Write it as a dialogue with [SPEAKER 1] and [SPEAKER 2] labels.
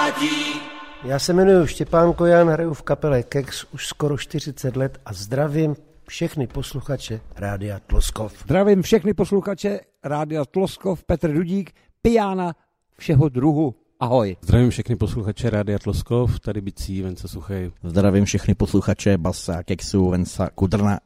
[SPEAKER 1] uvádí.
[SPEAKER 2] Já se jmenuji Štěpán Kojan, hraju v kapele Kex už skoro 40 let a zdravím všechny posluchače Rádia Tloskov.
[SPEAKER 3] Zdravím všechny posluchače Rádia Tloskov, Petr Dudík, pijána všeho druhu. Ahoj.
[SPEAKER 4] Zdravím všechny posluchače Rádia Tloskov, tady Bicí, Venca Suchej.
[SPEAKER 5] Zdravím všechny posluchače Basa, Kexu, Venca Kudrna